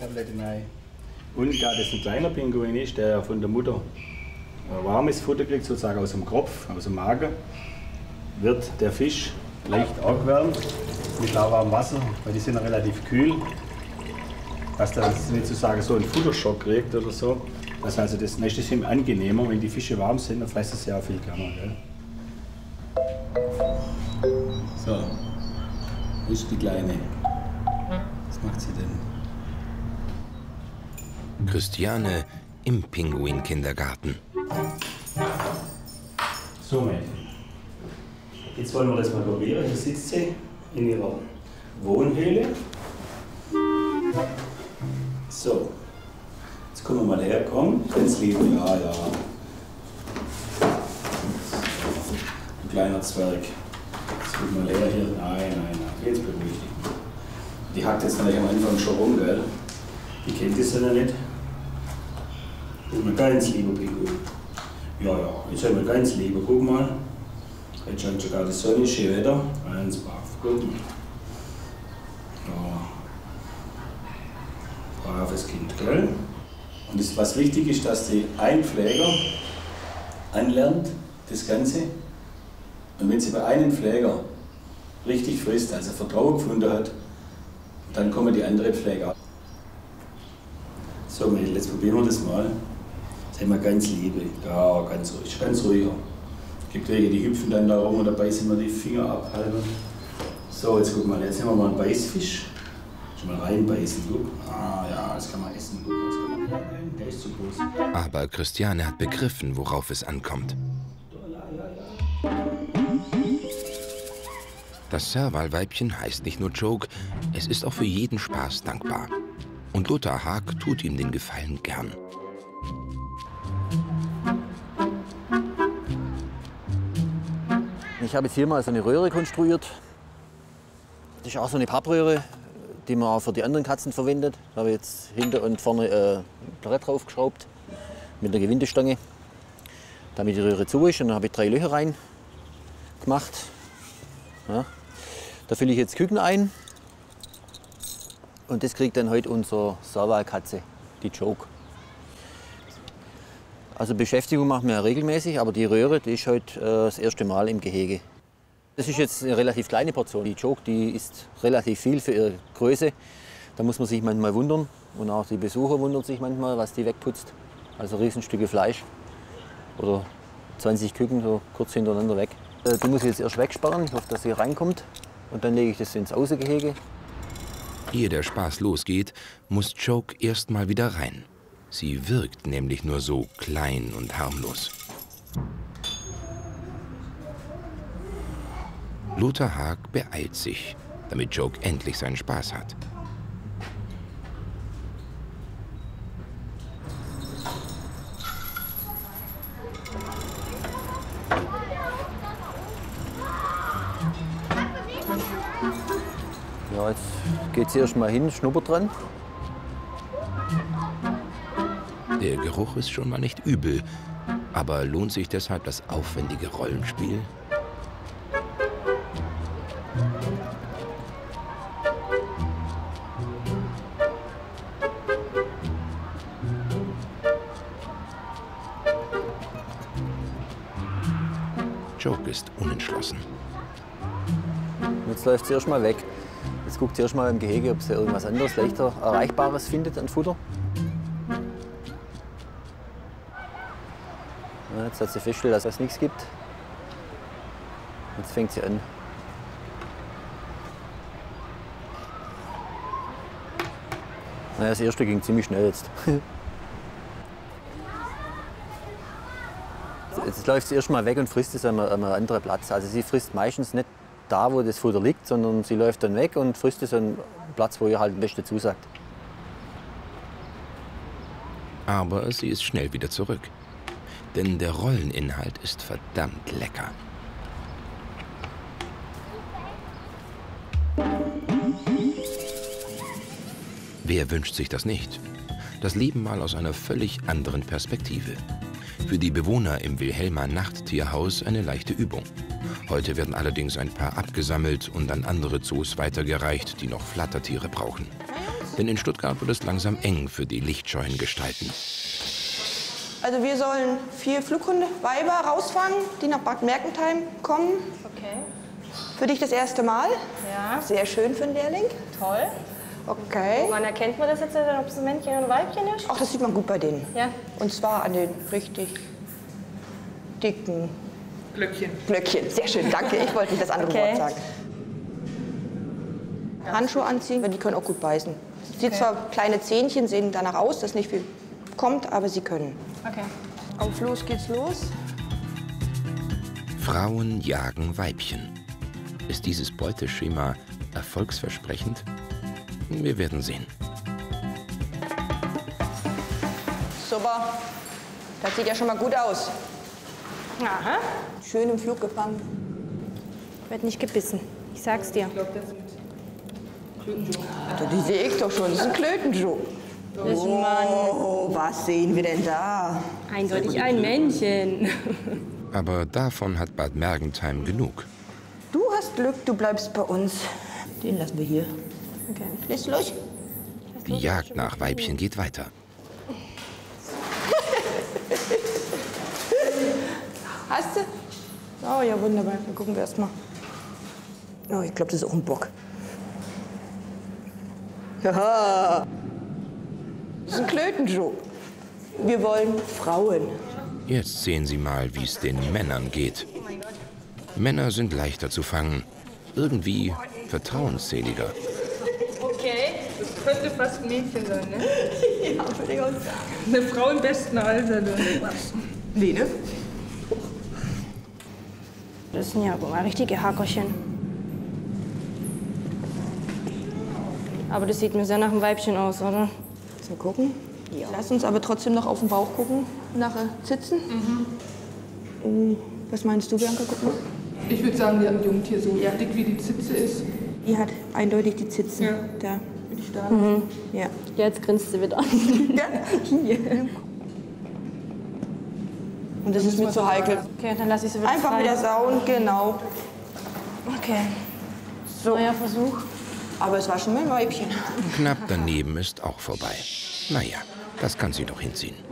Tablette rein. Und da das ein kleiner Pinguin ist, der von der Mutter warmes Futter kriegt, sozusagen aus dem Kopf, aus dem Magen, wird der Fisch leicht aufgewärmt mit lauwarmem Wasser, weil die sind relativ kühl, dass das nicht sozusagen so einen Futterschock kriegt oder so. Das also das nächste ist ihm angenehmer, wenn die Fische warm sind, dann fressen sie auch viel gerne. Gell? So, wo ist die Kleine? Was macht sie denn? Christiane im Pinguin-Kindergarten. So, Mädchen. Jetzt wollen wir das mal probieren. Hier sitzt sie in ihrer Wohnhöhle. So, jetzt können wir mal herkommen. Ganz lieb, ja, ja. Ein kleiner Zwerg. Jetzt guck mal her hier. Nein, nein, nein. Jetzt beruhig dich. Die hackt jetzt gleich am Anfang schon rum, gell? Die kennt das ja nicht. Guck mal, ganz lieber Pinguin. Ja, ja, jetzt haben wir ganz lieber. Guck mal. Jetzt scheint sogar das sonnische Wetter. Eins, brav, guck mal. Ja. Braves Kind, gell? Und das, was wichtig ist, dass die Einpfleger anlernt, das Ganze. Und wenn sie bei einem Pfleger richtig frisst, also Vertrauen gefunden hat, dann kommen die anderen Pfleger. So, Mädel, jetzt probieren wir das mal. Jetzt haben wir ganz liebe. Ja, ganz ruhig, ganz ruhiger. Es gibt welche, die hüpfen dann da rum und dabei sind wir die Finger abhalten. So, jetzt guck mal, jetzt nehmen wir mal einen Beißfisch. Schon mal reinbeißen, guck. Ah ja, das kann man essen, guck. Das kann man rein. Der ist zu groß. Aber Christiane hat begriffen, worauf es ankommt. Das Servalweibchen heißt nicht nur Joke, es ist auch für jeden Spaß dankbar. Und Lothar Haag tut ihm den Gefallen gern. Ich habe jetzt hier mal so eine Röhre konstruiert. Das ist auch so eine Pappröhre, die man auch für die anderen Katzen verwendet. Da habe ich jetzt hinter und vorne ein Brett draufgeschraubt mit einer Gewindestange, damit die Röhre zu ist. Und dann habe ich 3 Löcher rein gemacht. Ja. Da fülle ich jetzt Küken ein. Und das kriegt dann heute unsere Servalkatze, die Joke. Also Beschäftigung machen wir ja regelmäßig, aber die Röhre, die ist heute das erste Mal im Gehege. Das ist jetzt eine relativ kleine Portion. Die Joke, die isst relativ viel für ihre Größe. Da muss man sich manchmal wundern. Und auch die Besucher wundern sich manchmal, was die wegputzt. Also Riesenstücke Fleisch oder 20 Küken so kurz hintereinander weg. Die muss ich jetzt erst wegsperren. Ich hoffe, dass sie reinkommt. Und dann lege ich das ins Außengehege. Ehe der Spaß losgeht, muss Joke erst mal wieder rein. Sie wirkt nämlich nur so klein und harmlos. Lothar Haag beeilt sich, damit Joke endlich seinen Spaß hat. Ja, jetzt geht sie erst mal hin, schnuppert dran. Der Geruch ist schon mal nicht übel, aber lohnt sich deshalb das aufwendige Rollenspiel? Joke ist unentschlossen. Jetzt läuft sie erst mal weg. Jetzt guckt sie erst mal im Gehege, ob sie irgendwas anderes, leichter Erreichbares findet an Futter. Ja, jetzt hat sie festgestellt, dass es nichts gibt. Jetzt fängt sie an. Naja, das erste ging ziemlich schnell jetzt. Jetzt läuft sie erst mal weg und frisst es an einem anderen Platz. Also sie frisst meistens nicht da, wo das Futter liegt, sondern sie läuft dann weg und frisst es an einem Platz, wo ihr halt am besten zusagt. Aber sie ist schnell wieder zurück. Denn der Rolleninhalt ist verdammt lecker. Wer wünscht sich das nicht? Das Leben mal aus einer völlig anderen Perspektive. Für die Bewohner im Wilhelma Nachttierhaus eine leichte Übung. Heute werden allerdings ein paar abgesammelt und an andere Zoos weitergereicht, die noch Flattertiere brauchen. Denn in Stuttgart wird es langsam eng für die lichtscheuen Gestalten. Also wir sollen 4 Flughunde-Weiber rausfangen, die nach Bad Mergentheim kommen. Okay. Für dich das erste Mal. Ja. Sehr schön für einen Lehrling. Toll. Okay. Wann erkennt man das jetzt, ob es ein Männchen oder ein Weibchen ist? Ach, das sieht man gut bei denen. Ja. Und zwar an den richtig dicken Glöckchen. Glöckchen. Sehr schön, danke. Ich wollte nicht das andere Okay. Wort sagen. Handschuhe anziehen, weil die können auch gut beißen. Sieht zwar kleine Zähnchen, sehen danach aus, dass nicht viel kommt, aber sie können. Okay. Auf los geht's los. Frauen jagen Weibchen. Ist dieses Beuteschema erfolgsversprechend? Wir werden sehen. Super. Das sieht ja schon mal gut aus. Aha. Schön im Flug gefangen. Wird nicht gebissen. Ich sag's dir. Die sehe ich doch schon. Das ist ein Klötenjoh. Oh, was sehen wir denn da? Eindeutig ein Männchen. Aber davon hat Bad Mergentheim genug. Du hast Glück, du bleibst bei uns. Den lassen wir hier. Okay. Lässt los. Die Jagd nach Weibchen geht weiter. Hast du? Oh ja, wunderbar. Dann gucken wir erst mal. Oh, ich glaube, das ist auch ein Bock. Haha. Das ist ein Klötenjoh. Wir wollen Frauen. Jetzt sehen Sie mal, wie es den Männern geht. Männer sind leichter zu fangen, irgendwie vertrauensseliger. Okay, das könnte fast ein Mädchen sein, ne? Ja, würde ich auch sagen. Eine Frau im besten Alter. Nee, ne? Das sind ja aber mal richtige Hackerchen. Aber das sieht mir sehr nach einem Weibchen aus, oder? Mal gucken. Ja. Lass uns aber trotzdem noch auf den Bauch gucken. Nach Zitzen. Was meinst du, Bianca? Guck mal. Ich würde sagen, die hat ein Jungtier so dick wie die Zitze ist. Die hat eindeutig die Zitzen. Ja. Da. Würde ich sagen. Ja. Jetzt grinst sie wieder. Und das ist mir zu heikel. Okay, dann lasse ich sie wieder Einfach frei. wieder sauen, genau. Okay. Neuer Versuch. Aber es war schon mal ein Weibchen. Knapp daneben ist auch vorbei. Naja, das kann sie doch hinziehen.